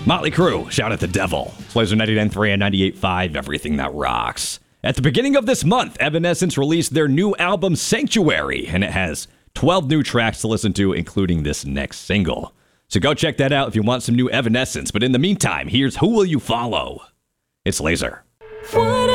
Motley Crue, Shout at the Devil. It's Laser 99.3 and 98.5, everything that rocks. At the beginning of this month, Evanescence released their new album, Sanctuary, and it has 12 new tracks to listen to, including this next single. So go check that out if you want some new Evanescence. But in the meantime, here's Who Will You Follow? It's Laser. What